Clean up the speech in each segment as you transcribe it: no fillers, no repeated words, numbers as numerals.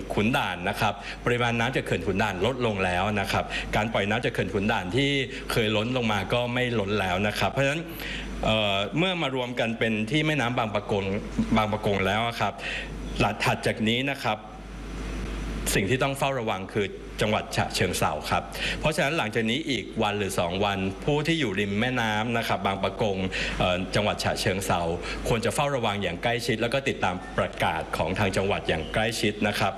ขุนด่านนะครับปริมาณน้ำจากเขื่อนขุนด่านลดลงแล้วนะครับการปล่อยน้ำจากเขื่อนขุนด่านที่เคยล้นลงมาก็ไม่ล้นแล้วนะครับเพราะฉะนั้นเมื่อมารวมกันเป็นที่แม่น้ำบางปะกงแล้วครับถัดจากนี้นะครับสิ่งที่ต้องเฝ้าระวังคือจังหวัดฉะเชิงเทราครับเพราะฉะนั้นหลังจากนี้อีกวันหรือ2วันผู้ที่อยู่ริมแม่น้ำนะครับบางปะกงจังหวัดฉะเชิงเทราควรจะเฝ้าระวังอย่างใกล้ชิดแล้วก็ติดตามประกาศของทางจังหวัดอย่างใกล้ชิดนะครับ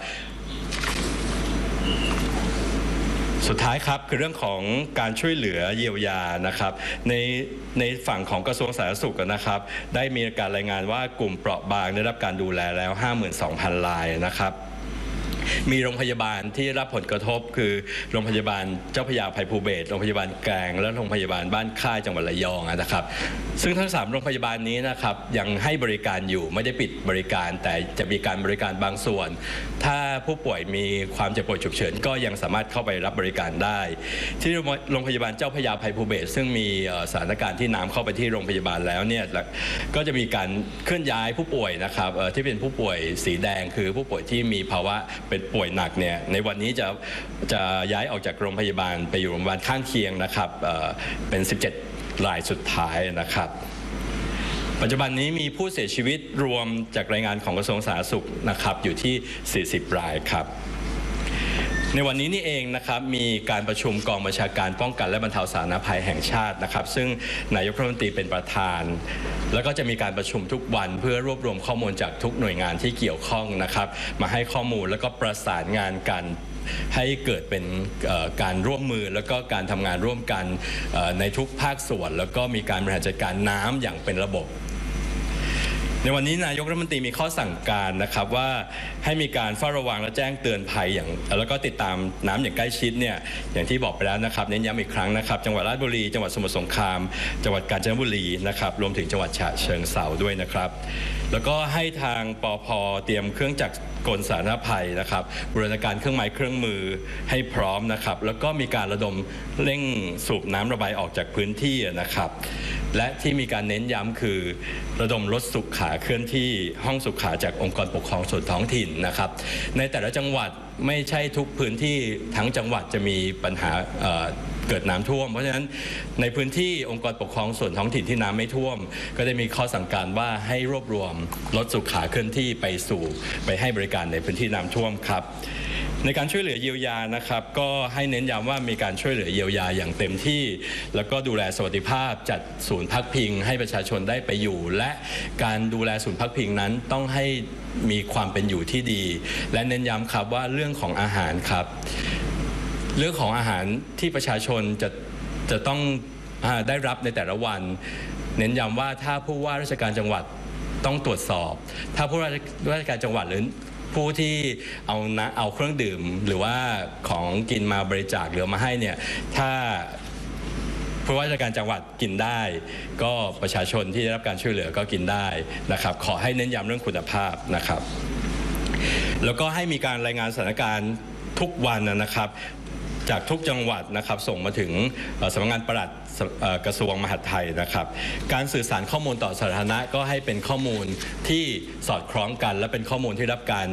สุดท้ายครับคือเรื่องของการช่วยเหลือเยียวยานะครับในฝั่งของกระทรวงสาธารณสุขนะครับได้มีการรายงานว่ากลุ่มเปราะบางได้รับการดูแลแล้ว 52,000 รายนะครับมีโรงพยาบาลที่รับผลกระทบคือโรงพยาบาลเจ้าพระยาอภัยภูเบศรโรงพยาบาลแกลงและโรงพยาบาลบ้านค่ายจังหวัดระยองนะครับซึ่งทั้ง3โรงพยาบาลนี้นะครับยังให้บริการอยู่ไม่ได้ปิดบริการแต่จะมีการบริการบางส่วนถ้าผู้ป่วยมีความเจ็บป่วยฉุกเฉินก็ยังสามารถเข้าไปรับบริการได้ที่โรงพยาบาลเจ้าพระยาอภัยภูเบศรซึ่งมีสถานการณ์ที่น้ำเข้าไปที่โรงพยาบาลแล้วเนี่ยก็จะมีการเคลื่อนย้ายผู้ป่วยนะครับที่เป็นผู้ป่วยสีแดงคือผู้ป่วยที่มีภาวะเป็นป่วยหนักเนี่ยในวันนี้จะย้ายออกจากโรงพยาบาลไปอยู่โรงพยาบาลข้างเคียงนะครับเป็น17รายสุดท้ายนะครับปัจจุบันนี้มีผู้เสียชีวิตรวมจากรายงานของกระทรวงสาธารณสุขนะครับอยู่ที่40รายครับในวันนี้นี่เองนะครับมีการประชุมกองบัญชาการป้องกันและบรรเทาสาธารณภัยแห่งชาตินะครับซึ่งนายกรัฐมนตรีเป็นประธานแล้วก็จะมีการประชุมทุกวันเพื่อรวบรวมข้อมูลจากทุกหน่วยงานที่เกี่ยวข้องนะครับมาให้ข้อมูลแล้วก็ประสานงานกันให้เกิดเป็นการร่วมมือแล้วก็การทำงานร่วมกันในทุกภาคส่วนแล้วก็มีการบริหารจัดการน้ำอย่างเป็นระบบในวันนี้นายกรัฐมนตรีมีข้อสั่งการนะครับว่าให้มีการเฝ้าระวังและแจ้งเตือนภัยแล้วก็ติดตามน้ำอย่างใกล้ชิดเนี่ยอย่างที่บอกไปแล้วนะครับเน้นย้ำอีกครั้งนะครับจังหวัดราชบุรีจังหวัดสมุทรสงครามจังหวัดกาญจนบุรีนะครับรวมถึงจังหวัดฉะเชิงเทราด้วยนะครับแล้วก็ให้ทางปภ.เตรียมเครื่องจักรกลสาธารณภัยนะครับบูรณาการเครื่องไม้เครื่องมือให้พร้อมนะครับแล้วก็มีการระดมเร่งสูบน้ำระบายออกจากพื้นที่นะครับและที่มีการเน้นย้ำคือระดมรถสุขาเคลื่อนที่ห้องสุขาจากองค์กรปกครองส่วนท้องถิ่นนะครับในแต่ละจังหวัดไม่ใช่ทุกพื้นที่ทั้งจังหวัดจะมีปัญหาเกิดน้ำท่วมเพราะฉะนั้นในพื้นที่องค์กรปกครองส่วนท้องถิ่นที่น้ำไม่ท่วมก็ได้มีข้อสั่งการว่าให้รวบรวมรถสุขาเคลื่อนที่ไปให้บริการในพื้นที่น้ำท่วมครับในการช่วยเหลือเยียวยานะครับก็ให้เน้นย้ำว่ามีการช่วยเหลือเยียวยาอย่างเต็มที่แล้วก็ดูแลสวัสดิภาพจัดศูนย์พักพิงให้ประชาชนได้ไปอยู่และการดูแลศูนย์พักพิงนั้นต้องให้มีความเป็นอยู่ที่ดีและเน้นย้ำครับว่าเรื่องของอาหารครับเรื่องของอาหารที่ประชาชนจะต้องได้รับในแต่ละวันเน้นย้ำว่าถ้าผู้ว่าราชการจังหวัดต้องตรวจสอบถ้าผู้ว่าราชการจังหวัดหรือผู้ที่เอาเครื่องดื่มหรือว่าของกินมาบริจาคหรือมาให้เนี่ยถ้าผู้ว่าราชการจังหวัดกินได้ก็ประชาชนที่ได้รับการช่วยเหลือก็กินได้นะครับขอให้เน้นย้ำเรื่องคุณภาพนะครับแล้วก็ให้มีการรายงานสถานการณ์ทุกวันนะครับจากทุกจังหวัดนะครับส่งมาถึงสำนักงานปลัดกระทรวงมหาดไทยนะครับการสื่อสารข้อมูลต่อสาธารณะก็ให้เป็นข้อมูลที่สอดคล้องกันและเป็นข้อมูลที่รับการ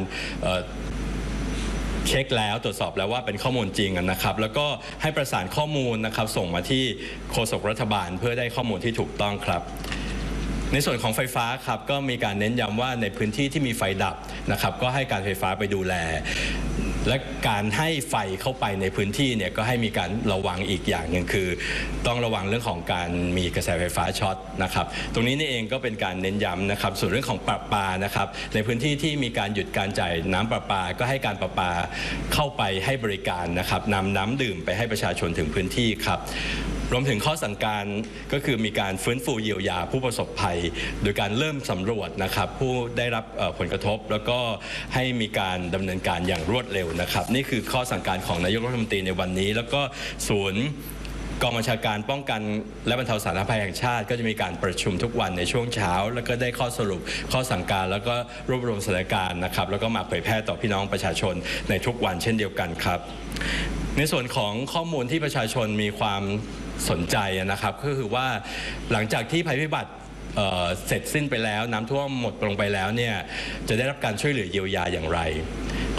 เช็คแล้วตรวจสอบแล้วว่าเป็นข้อมูลจริงนะครับแล้วก็ให้ประสานข้อมูลนะครับส่งมาที่โฆษกรัฐบาลเพื่อได้ข้อมูลที่ถูกต้องครับในส่วนของไฟฟ้าครับก็มีการเน้นย้ำว่าในพื้นที่ที่มีไฟดับนะครับก็ให้การไฟฟ้าไปดูแลและการให้ไฟเข้าไปในพื้นที่เนี่ยก็ให้มีการระวังอีกอย่างหนึ่งคือต้องระวังเรื่องของการมีกระแสไฟฟ้าช็อตนะครับตรงนี้นี่เองก็เป็นการเน้นย้ำนะครับส่วนเรื่องของประปานะครับในพื้นที่ที่มีการหยุดการจ่ายน้ำประปาก็ให้การประปาเข้าไปให้บริการนะครับนำน้ำดื่มไปให้ประชาชนถึงพื้นที่ครับรวมถึงข้อสั่งการก็คือมีการฟื้นฟูเยียวยาผู้ประสบภัยโดยการเริ่มสำรวจนะครับผู้ได้รับผลกระทบแล้วก็ให้มีการดำเนินการอย่างรวดเร็วนะครับนี่คือข้อสั่งการของนายกรัฐมนตรีในวันนี้แล้วก็ศูนย์กองบัญชาการป้องกันและบรรเทาสาธารณภัยแห่งชาติก็จะมีการประชุมทุกวันในช่วงเช้าแล้วก็ได้ข้อสรุปข้อสั่งการแล้วก็รวบรวมสถานการณ์นะครับแล้วก็มาเผยแพร่ต่อพี่น้องประชาชนในทุกวันเช่นเดียวกันครับในส่วนของข้อมูลที่ประชาชนมีความสนใจนะครับก็คือว่าหลังจากที่ภัยพิบัติเสร็จสิ้นไปแล้วน้ำท่วมหมดลงไปแล้วเนี่ยจะได้รับการช่วยเหลือเยียวยาอย่างไร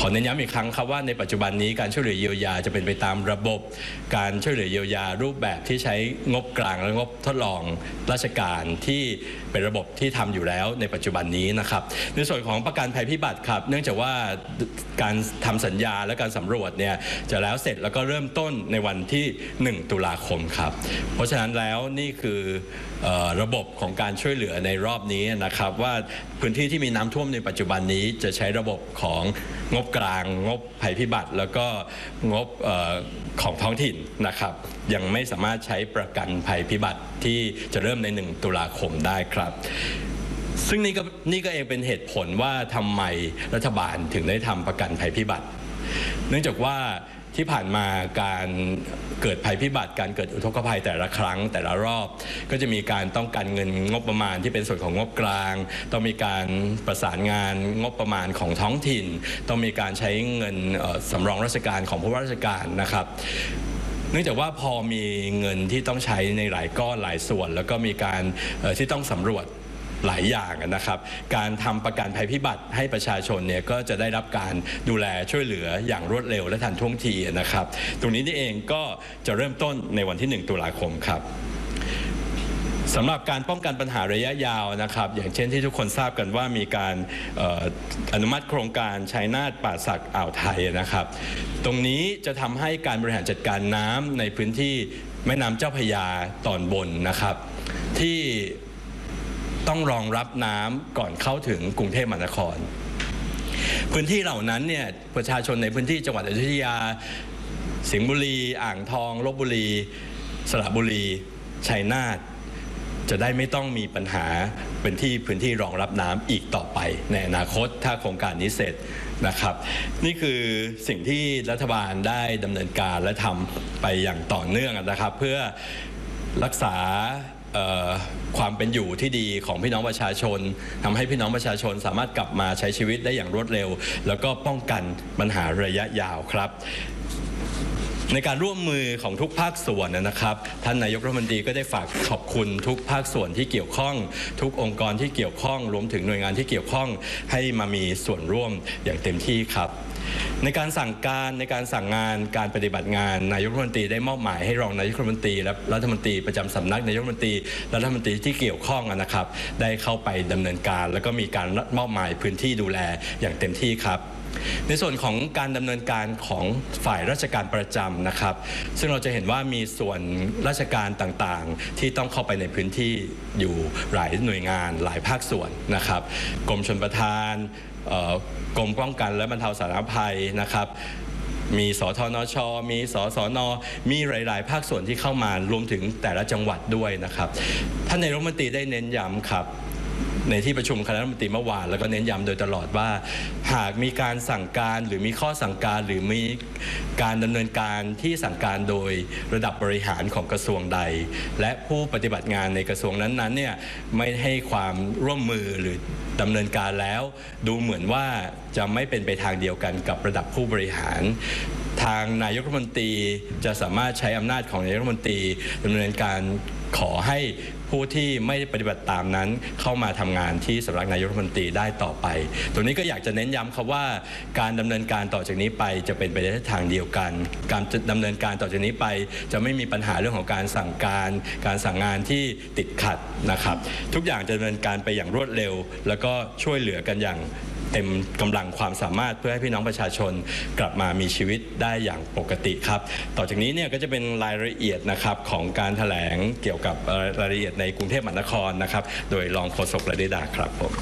ขอเน้นย้ำอีกครั้งครับว่าในปัจจุบันนี้การช่วยเหลือเยียวยาจะเป็นไปตามระบบการช่วยเหลือเยียวยารูปแบบที่ใช้งบกลางและงบทดลองราชการที่เป็นระบบที่ทำอยู่แล้วในปัจจุบันนี้นะครับในส่วนของประกันภัยพิบัติครับเนื่องจากว่าการทำสัญญาและการสำรวจเนี่ยจะแล้วเสร็จแล้วก็เริ่มต้นในวันที่1 ตุลาคมครับเพราะฉะนั้นแล้วนี่คือระบบของการช่วยเหลือในรอบนี้นะครับว่าพื้นที่ที่มีน้ำท่วมในปัจจุบันนี้จะใช้ระบบของงบกลางงบภัยพิบัติแล้วก็งบของท้องถิ่นนะครับยังไม่สามารถใช้ประกันภัยพิบัติที่จะเริ่มใน1 ตุลาคมได้ครับซึ่งนี่ก็เองเป็นเหตุผลว่าทำไมรัฐบาลถึงได้ทำประกันภัยพิบัติเนื่องจากว่าที่ผ่านมาการเกิดภัยพิบัติการเกิดอุทกภัยแต่ละครั้งแต่ละรอบก็จะมีการต้องการเงินงบประมาณที่เป็นส่วนของงบกลางต้องมีการประสานงานงบประมาณของท้องถิ่นต้องมีการใช้เงินสำรองราชการของผู้ว่าราชการนะครับเนื่องจากว่าพอมีเงินที่ต้องใช้ในหลายก้อนหลายส่วนแล้วก็มีการที่ต้องสำรวจหลายอย่างนะครับการทำประกันภัยพิบัติให้ประชาชนเนี่ยก็จะได้รับการดูแลช่วยเหลืออย่างรวดเร็วและทันท่วงทีนะครับตรงนี้นี่เองก็จะเริ่มต้นในวันที่1 ตุลาคมครับสำหรับการป้องกันปัญหาระยะยาวนะครับอย่างเช่นที่ทุกคนทราบกันว่ามีการอนุมัติโครงการชัยนาทป่าสักอ่าวไทยนะครับตรงนี้จะทำให้การบริหารจัดการน้ำในพื้นที่แม่น้ำเจ้าพระยาตอนบนนะครับที่ต้องรองรับน้ำก่อนเข้าถึงกรุงเทพมหานครพื้นที่เหล่านั้นเนี่ยประชาชนในพื้นที่จังหวัดอยุธยาสิงห์บุรีอ่างทองลพบุรีสระบุรีชัยนาทจะได้ไม่ต้องมีปัญหาเป็นที่พื้นที่รองรับน้ำอีกต่อไปในอนาคตถ้าโครงการนี้เสร็จนะครับนี่คือสิ่งที่รัฐบาลได้ดำเนินการและทำไปอย่างต่อเนื่องนะครับเพื่อรักษาความเป็นอยู่ที่ดีของพี่น้องประชาชนทำให้พี่น้องประชาชนสามารถกลับมาใช้ชีวิตได้อย่างรวดเร็วแล้วก็ป้องกันปัญหาระยะยาวครับในการร่วมมือของทุกภาคส่วนนะครับท่านนายกรัฐมนตรีก็ได้ฝากขอบคุณทุกภาคส่วนที่เกี่ยวข้องทุกองค์กรที่เกี่ยวข้องรวมถึงหน่วยงานที่เกี่ยวข้องให้มามีส่วนร่วมอย่างเต็มที่ครับในการสั่งการในการสั่งงานการปฏิบัติงานนายกรัฐมนตรีได้มอบหมายให้รองนายกรัฐมนตรีและรัฐมนตรีประจำสำนักนายกรัฐมนตรีและรัฐมนตรีที่เกี่ยวข้องนะครับได้เข้าไปดำเนินการแล้วก็มีการมอบหมายพื้นที่ดูแลอย่างเต็มที่ครับในส่วนของการดำเนินการของฝ่ายราชการประจำนะครับซึ่งเราจะเห็นว่ามีส่วนราชการต่างๆที่ต้องเข้าไปในพื้นที่อยู่หลายหน่วยงานหลายภาคส่วนนะครับกรมชลประทานกรมป้องกันและบรรเทาสาธารณภัยนะครับมีสทนช.มีสสน.มีหลายๆภาคส่วนที่เข้ามารวมถึงแต่ละจังหวัดด้วยนะครับท่านนายกรัฐมนตรีได้เน้นย้ำครับในที่ประชุมคณะรัฐมนตรีเมื่อวานแล้วก็เน้นย้ำโดยตลอดว่าหากมีการสั่งการหรือมีข้อสั่งการหรือมีการดำเนินการที่สั่งการโดยระดับบริหารของกระทรวงใดและผู้ปฏิบัติงานในกระทรวงนั้นๆเนี่ยไม่ให้ความร่วมมือหรือดำเนินการแล้วดูเหมือนว่าจะไม่เป็นไปทางเดียวกันกับระดับผู้บริหารทางนายกรัฐมนตรีจะสามารถใช้อำนาจของนายกรัฐมนตรีดำเนินการขอให้ผู้ที่ไม่ปฏิบัติตามนั้นเข้ามาทำงานที่สำนักนายกรัฐมนตรีได้ต่อไปตรงนี้ก็อยากจะเน้นย้ำครับว่าการดำเนินการต่อจากนี้ไปจะเป็นไปในทางเดียวกันการดำเนินการต่อจากนี้ไปจะไม่มีปัญหาเรื่องของการสั่งการสั่งงานที่ติดขัดนะครับทุกอย่างจะดำเนินการไปอย่างรวดเร็วแล้วก็ช่วยเหลือกันอย่างเต็มกำลังความสามารถเพื่อให้พี่น้องประชาชนกลับมามีชีวิตได้อย่างปกติครับต่อจากนี้เนี่ยก็จะเป็นรายละเอียดนะครับของการแถลงเกี่ยวกับรายละเอียดในกรุงเทพมหานครนะครับโดยรองโฆษกระดิดาครับผม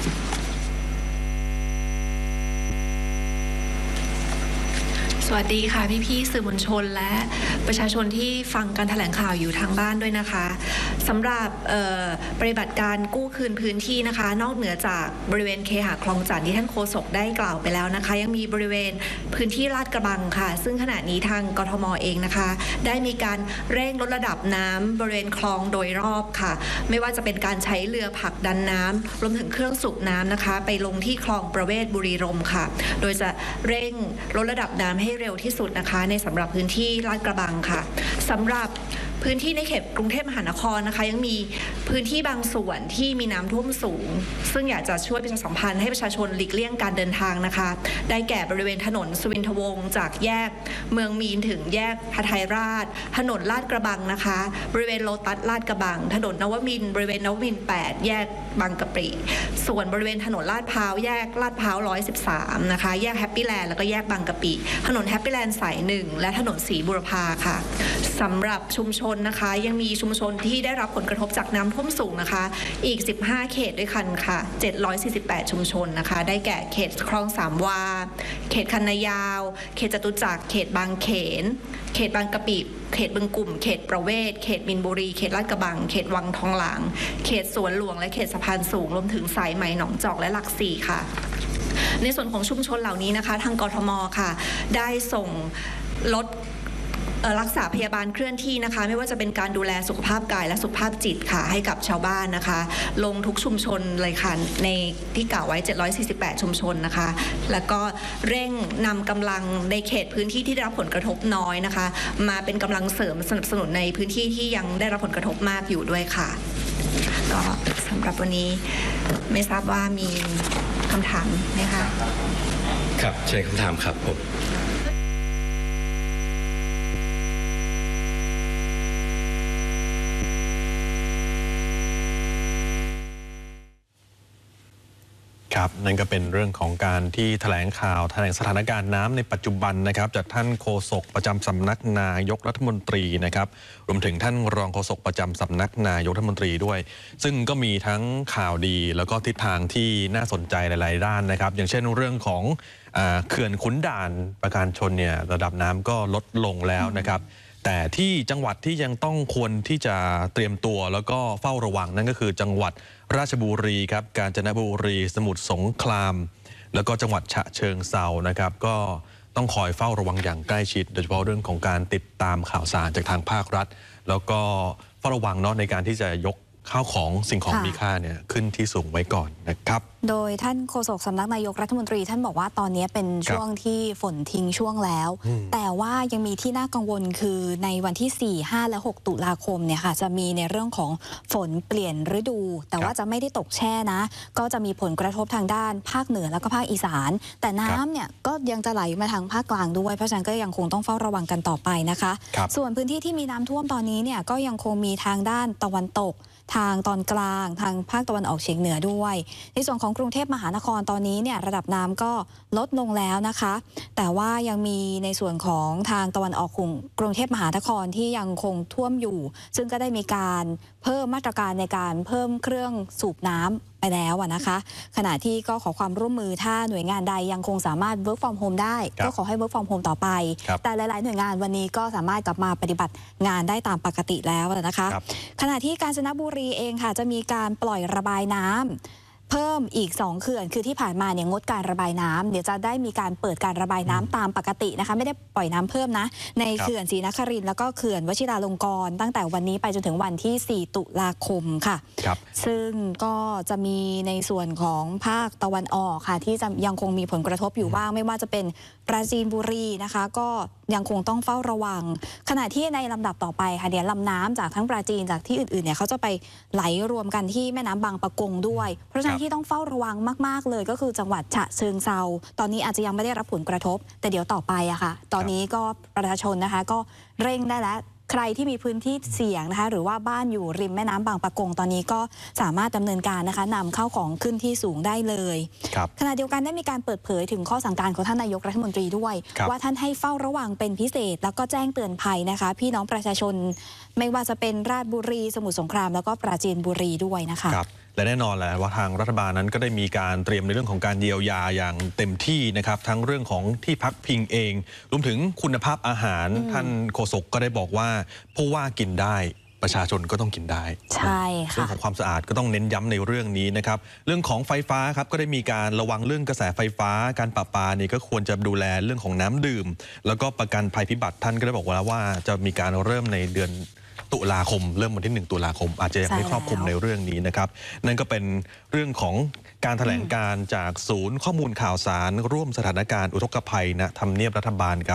สวัสดีค่ะพี่ๆสื่อมวลชนและประชาชนที่ฟังการแถลงข่าวอยู่ทางบ้านด้วยนะคะสำหรับปฏิบัติการกู้คืนพื้นที่นะคะนอกเหนือจากบริเวณเคหะคลองจันทร์ที่ท่านโฆษกได้กล่าวไปแล้วนะคะยังมีบริเวณพื้นที่ลาดกระบังค่ะซึ่งขณะนี้ทางกทม.เองนะคะได้มีการเร่งลดระดับน้ำบริเวณคลองโดยรอบค่ะไม่ว่าจะเป็นการใช้เรือผลักดันน้ำรวมถึงเครื่องสูบน้ำนะคะไปลงที่คลองประเวศบุรีรมย์ค่ะโดยจะเร่งลดระดับน้ำให้เร็วที่สุดนะคะในสำหรับพื้นที่ลาดกระบังค่ะสำหรับพื้นที่ในเขตกรุงเทพมหานครนะคะยังมีพื้นที่บางส่วนที่มีน้ำท่วมสูงซึ่งอยากจะช่วยประชาสัมพันธ์ให้ประชาชนหลีกเลี่ยงการเดินทางนะคะได้แก่บริเวณถนนสุวินทวงศ์จากแยกเมืองมีนถึงแยกพไทยราชถนนลาดกระบังนะคะบริเวณโลตัสลาดกระบังถนนนวมินทร์บริเวณนวมินทร์8แยกบางกะปิส่วนบริเวณถนนลาดพร้าวแยกลาดพร้าว113นะคะแยกแฮปปี้แลนด์แล้วก็แยกบางกะปิถนนแฮปปี้แลนด์สาย1และถนนศรีบุรพาค่ะสำหรับชุมชนนะคะยังมีชุมชนที่ได้รับผลกระทบจากน้ำท่วมสูงนะคะอีก15เขตด้วยกันค่ะ748ชุมชนนะคะได้แก่เขตคลองสามวาเขตคันนายาวเขตจตุจักรเขตบางเขนเขตบางกะปิเขตบึงกลุ่มเขตประเวศเขตมินบุรีเขตลาดกระบังเขตวังทองหลางเขตสวนหลวงและเขตสะพานสูงรวมถึงสายไหมหนองจอกและหลักสี่ค่ะในส่วนของชุมชนเหล่านี้นะคะทางกทมค่ะได้ส่งรถรักษาพยาบาลเคลื่อนที่นะคะไม่ว่าจะเป็นการดูแลสุขภาพกายและสุขภาพจิตค่ะให้กับชาวบ้านนะคะลงทุกชุมชนเลยค่ะในที่กล่าวไว้748ชุมชนนะคะแล้วก็เร่งนำกำลังในเขตพื้นที่ที่ได้รับผลกระทบน้อยนะคะมาเป็นกำลังเสริมสนับสนุนในพื้นที่ที่ยังได้รับผลกระทบมากอยู่ด้วยค่ะก็สำหรับวันนี้ไม่ทราบว่ามีคำถามไหมคะครับเชิญคำถามครับผมครับนั่นก็เป็นเรื่องของการที่แถลงข่าวแถลงสถานการณ์น้ำในปัจจุบันนะครับจากท่านโฆษกประจำสำนักนายกรัฐมนตรีนะครับรวมถึงท่านรองโฆษกประจำสำนักนายกรัฐมนตรีด้วยซึ่งก็มีทั้งข่าวดีแล้วก็ทิศทางที่น่าสนใจหลายๆด้านนะครับอย่างเช่นเรื่องของเขื่อนขุนด่านประการชนเนี่ยระดับน้ำก็ลดลงแล้วนะครับแต่ที่จังหวัดที่ยังต้องควรที่จะเตรียมตัวแล้วก็เฝ้าระวังนั่นก็คือจังหวัดราชบุรีครับกาญจนบุรีสมุทรสงครามแล้วก็จังหวัดฉะเชิงเทรานะครับก็ต้องคอยเฝ้าระวังอย่างใกล้ชิดโดยเฉพาะเรื่องของการติดตามข่าวสารจากทางภาครัฐแล้วก็เฝ้าระวังเนาะในการที่จะยกข้าวของสิ่งของมีค่าเนี่ยขึ้นที่สูงไว้ก่อนนะครับโดยท่านโฆษกสำนักนายกรัฐมนตรีท่านบอกว่าตอนนี้เป็นช่วงที่ฝนทิ้งช่วงแล้วแต่ว่ายังมีที่น่ากังวลคือในวันที่4 5และ6ตุลาคมเนี่ยค่ะจะมีในเรื่องของฝนเปลี่ยนฤดูแต่ว่าจะไม่ได้ตกแช่นะก็จะมีผลกระทบทางด้านภาคเหนือแล้วก็ภาคอีสานแต่น้ำเนี่ยก็ยังจะไหลมาทางภาคกลางด้วยเพราะฉะนั้นก็ยังคงต้องเฝ้าระวังกันต่อไปนะคะส่วนพื้นที่ที่มีน้ำท่วมตอนนี้เนี่ยก็ยังคงมีทางด้านตะวันตกทางตอนกลางทางภาคตะวันออกเฉียงเหนือด้วยในส่วนของกรุงเทพมหานครตอนนี้เนี่ยระดับน้ำก็ลดลงแล้วนะคะแต่ว่ายังมีในส่วนของทางตะวันออกของกรุงเทพมหานครที่ยังคงท่วมอยู่ซึ่งก็ได้มีการเพิ่มมาตรการในการเพิ่มเครื่องสูบน้ำไปแล้วนะคะขณะที่ก็ขอความร่วมมือถ้าหน่วยงานใดยังคงสามารถ work from home ได้ก็ขอให้ work from home ต่อไปแต่หลายๆหน่วยงานวันนี้ก็สามารถกลับมาปฏิบัติงานได้ตามปกติแล้วนะคะขณะที่กาญจนบุรีเองค่ะจะมีการปล่อยระบายน้ำเพิ่มอีก2เขื่อนคือที่ผ่านมาเนี่ยงดการระบายน้ำเดี๋ยวจะได้มีการเปิดการระบายน้ำตามปกตินะคะไม่ได้ปล่อยน้ำเพิ่มนะในเขื่อนศรีนครินทร์แล้วก็เขื่อนวชิราลงกรณ์ตั้งแต่วันนี้ไปจนถึงวันที่4ตุลาคมค่ะซึ่งก็จะมีในส่วนของภาคตะวันออกค่ะที่จะยังคงมีผลกระทบอยู่บ้างไม่ว่าจะเป็นปราจีนบุรีนะคะก็ยังคงต้องเฝ้าระวังขณะที่ในลำดับต่อไปค่ะเดี๋ยวลำน้ำจากทั้งปราจีนจากที่อื่นๆเนี่ยเขาจะไปไหลรวมกันที่แม่น้ำบางปะกงด้วยเพราะฉะนั้นที่ต้องเฝ้าระวังมากๆเลยก็คือจังหวัดฉะเชิงเทราตอนนี้อาจจะยังไม่ได้รับผลกระทบแต่เดี๋ยวต่อไปอะค่ะตอนนี้ก็ประชาชนนะคะก็เร่งได้แล้วใครที่มีพื้นที่เสี่ยงนะคะหรือว่าบ้านอยู่ริมแม่น้ำบางปะกงตอนนี้ก็สามารถดำเนินการนะคะนำเข้าของขึ้นที่สูงได้เลยขณะเดียวกันได้มีการเปิดเผยถึงข้อสั่งการของท่านนายกรัฐมนตรีด้วยว่าท่านให้เฝ้าระวังเป็นพิเศษแล้วก็แจ้งเตือนภัยนะคะพี่น้องประชาชนไม่ว่าจะเป็นราชบุรีสมุทรสงครามแล้วก็ปราจีนบุรีด้วยนะคะและแน่นอนแหละว่าทางรัฐบาลนั้นก็ได้มีการเตรียมในเรื่องของการเยียวยาอย่างเต็มที่นะครับทั้งเรื่องของที่พักพิงเองรวมถึงคุณภาพอาหารท่านโฆษกก็ได้บอกว่าผู้ว่ากินได้ประชาชนก็ต้องกินได้ใช่ค่ะเรื่องของความสะอาดก็ต้องเน้นย้ำในเรื่องนี้นะครับเรื่องของไฟฟ้าครับก็ได้มีการระวังเรื่องกระแสไฟฟ้าการประปานี่ก็ควรจะดูแลเรื่องของน้ำดื่มแล้วก็ประกันภัยพิบัติท่านก็ได้บอกว่าจะมีการเริ่มในเดือนตุลาคมเริ่มวันที่1ตุลาคมอาจจะยังไม่ครอบคลุมในเรื่องนี้นะครับนั่นก็เป็นเรื่องของการแถลงการจากศูนย์ข้อมูลข่าวสารร่วมสถานการณ์อุทกภัยณทำเนียบรัฐบาลครับ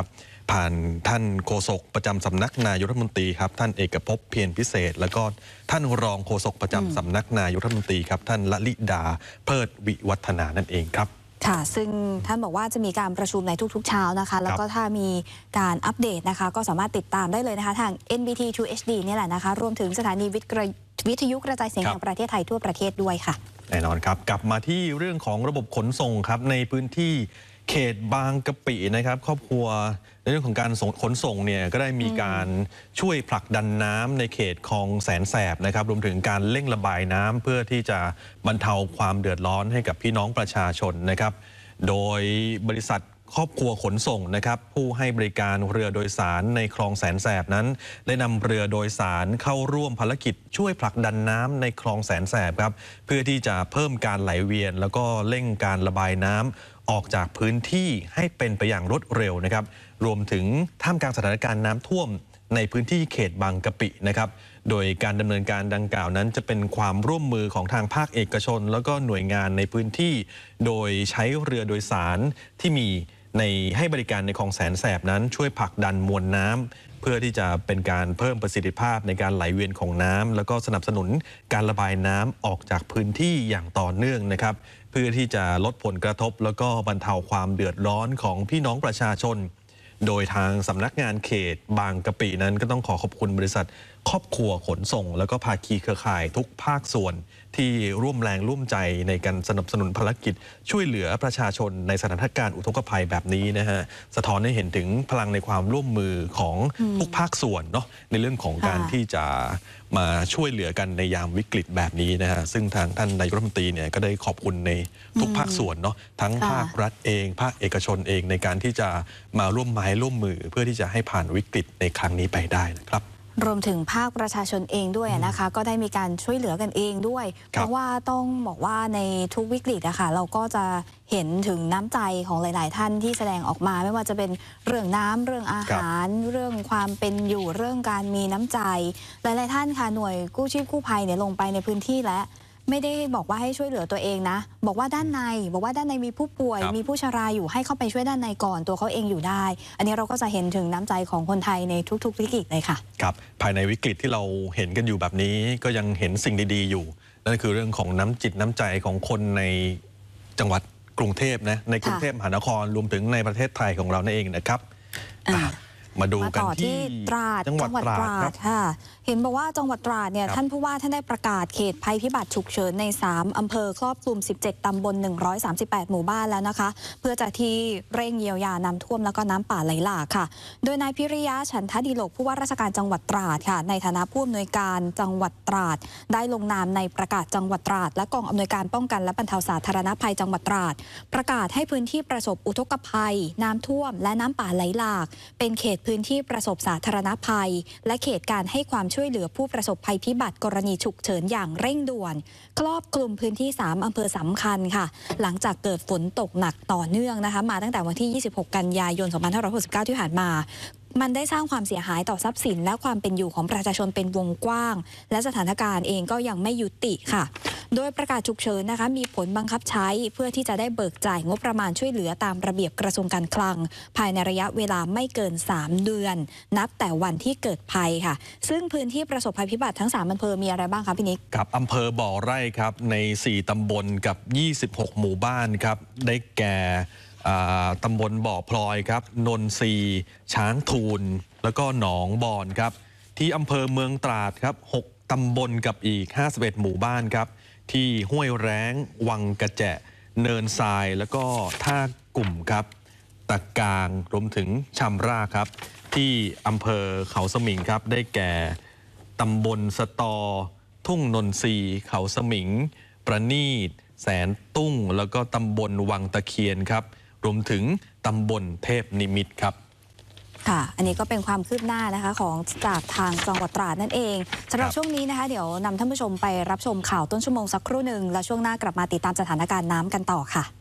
ผ่านท่านโฆษกประจำสำนักนายกรัฐมนตรีครับท่านเอกภพเพียรพิเศษแล้วก็ท่านรองโฆษกประจำสำนักนายกรัฐมนตรีครับท่านละลิดาเพิดวิวัฒนานั่นเองครับค่ะซึ่งท่านบอกว่าจะมีการประชุมในทุกๆเช้านะคะแล้วก็ถ้ามีการอัปเดตนะคะก็สามารถติดตามได้เลยนะคะทาง NBT 2 HD นี่แหละนะคะรวมถึงสถานีวิทยุกระจายเสียงแห่งประเทศไทยทั่วประเทศด้วยค่ะแน่นอนครับกลับมาที่เรื่องของระบบขนส่งครับในพื้นที่เขตบางกะปินะครับครอบครัวในเรื่องของการขนส่งเนี่ยก็ได้มีการช่วยผลักดันน้ำในเขตคลองแสนแสบนะครับรวมถึงการเร่งระบายน้ำเพื่อที่จะบรรเทาความเดือดร้อนให้กับพี่น้องประชาชนนะครับโดยบริษัทครอบครัวขนส่งนะครับผู้ให้บริการเรือโดยสารในคลองแสนแสบนั้นได้นำเรือโดยสารเข้าร่วมภารกิจช่วยผลักดันน้ำในคลองแสนแสบครับเพื่อที่จะเพิ่มการไหลเวียนแล้วก็เร่งการระบายน้ำออกจากพื้นที่ให้เป็นไปอย่างรวดเร็วนะครับรวมถึงท่ามกลางสถานการณ์น้ำท่วมในพื้นที่เขตบางกะปินะครับโดยการดำเนินการดังกล่าวนั้นจะเป็นความร่วมมือของทางภาคเอกชนแล้วก็หน่วยงานในพื้นที่โดยใช้เรือโดยสารที่มีในให้บริการในคลองแสนแสบนั้นช่วยผลักดันมวลน้ำเพื่อที่จะเป็นการเพิ่มประสิทธิภาพในการไหลเวียนของน้ำแล้วก็สนับสนุนการระบายน้ำออกจากพื้นที่อย่างต่อเนื่องนะครับเพื่อที่จะลดผลกระทบแล้วก็บรรเทาความเดือดร้อนของพี่น้องประชาชนโดยทางสำนักงานเขตบางกะปินั้นก็ต้องขอบคุณบริษัทครอบครัวขนส่งแล้วก็ภาคีเครือข่ายทุกภาคส่วนที่ร่วมแรงร่วมใจในการสนับสนุนภารกิจช่วยเหลือประชาชนในสถานการณ์อุทกภัยแบบนี้นะฮะสะท้อนให้เห็นถึงพลังในความร่วมมือของทุกภาคส่วนเนาะในเรื่องของการที่จะมาช่วยเหลือกันในยามวิกฤตแบบนี้นะฮะซึ่งทางท่านนายกรัฐมนตรีเนี่ยก็ได้ขอบคุณในทุกภาคส่วนเนาะทั้งภาครัฐเองภาคเอกชนเองในการที่จะมาร่วมไม้ร่วมมือเพื่อที่จะให้ผ่านวิกฤตในครั้งนี้ไปได้นะครับรวมถึงภาคประชาชนเองด้วยนะคะก็ได้มีการช่วยเหลือกันเองด้วยเพราะว่าต้องบอกว่าในทุกวิกฤตอะค่ะเราก็จะเห็นถึงน้ำใจของหลายๆท่านที่แสดงออกมาไม่ว่าจะเป็นเรื่องน้ำเรื่องอาหารเรื่องความเป็นอยู่เรื่องการมีน้ำใจหลายๆท่านค่ะหน่วยกู้ชีพกู้ภัยเนี่ยลงไปในพื้นที่และไม่ได้บอกว่าให้ช่วยเหลือตัวเองนะบอกว่าด้านในมีผู้ป่วยมีผู้ชราอยู่ให้เข้าไปช่วยด้านในก่อนตัวเขาเองอยู่ได้อันนี้เราก็จะเห็นถึงน้ำใจของคนไทยในทุกๆวิกฤตเลยค่ะครับภายในวิกฤตที่เราเห็นกันอยู่แบบนี้ก็ยังเห็นสิ่งดีๆอยู่นั่นคือเรื่องของน้ำจิตน้ำใจของคนในจังหวัดกรุงเทพนะในกรุงเทพมหานครรวมถึงในประเทศไทยของเรานั่นเองนะครับมาดูกันที่ตราดจังหวัดตราดค่ะเห็นบอกว่าจังหวัดตราดเนี่ยท่านผู้ว่าท่านได้ประกาศเขตภัยพิบัติฉุกเฉินใน3อำเภอครอบคลุม17ตำบล138หมู่บ้านแล้วนะคะเพื่อจะที่เร่งเยียวยาน้ำท่วมแล้วก็น้ำป่าไหลหลากค่ะโดยนายพิริยะฉันทดิโลกผู้ว่าราชการจังหวัดตราดค่ะในฐานะผู้อำนวยการจังหวัดตราดได้ลงนามในประกาศจังหวัดตราดและกองอำนวยการป้องกันและบรรเทาสาธารณภัยจังหวัดตราดประกาศให้พื้นที่ประสบอุทกภัยน้ำท่วมและน้ำป่าไหลหลากเป็นเขตพื้นที่ประสบสาธารณภัยและเขตการให้ความช่วยเหลือผู้ประสบภัยพิบัติกรณีฉุกเฉินอย่างเร่งด่วนครอบคลุมพื้นที่3อำเภอสำคัญค่ะหลังจากเกิดฝนตกหนักต่อเนื่องนะคะมาตั้งแต่วันที่26กันยายน2569ที่ผ่านมามันได้สร้างความเสียหายต่อทรัพย์สินและความเป็นอยู่ของประชาชนเป็นวงกว้างและสถานการณ์เองก็ยังไม่ยุติค่ะโดยประกาศฉุกเฉินนะคะมีผลบังคับใช้เพื่อที่จะได้เบิกจ่ายงบประมาณช่วยเหลือตามระเบียบกระทรวงการคลังภายในระยะเวลาไม่เกิน3เดือนนับแต่วันที่เกิดภัยค่ะซึ่งพื้นที่ประสบภัยพิบัติทั้ง3อำเภอมีอะไรบ้างคะพี่นิกครับอำเภอบ่อไร่ครับใน4ตำบลกับ26หมู่บ้านครับได้แก่ตำบลบ่อพลอยครับนนทรีช้างทูลแล้วก็หนองบอนครับที่อำเภอเมืองตราดครับ6ตำบลกับอีก51หมู่บ้านครับที่ห้วยแร้งวังกระแจเนินทรายแล้วก็ท่ากลุ่มครับตะกางรวมถึงชำราครับที่อำเภอเขาสมิงครับได้แก่ตำบลสตอทุ่งนนทรีเขาสมิงประณีตแสนตุ้งแล้วก็ตำบลวังตะเคียนครับรวมถึงตำบลเทพนิมิตรครับค่ะอันนี้ก็เป็นความคืบหน้านะคะของจากทางจังหวัดตราดนั่นเองสำหรับช่วงนี้นะคะเดี๋ยวนำท่านผู้ชมไปรับชมข่าวต้นชั่วโมงสักครู่หนึ่งแล้วช่วงหน้ากลับมาติดตามสถานการณ์น้ำกันต่อค่ะ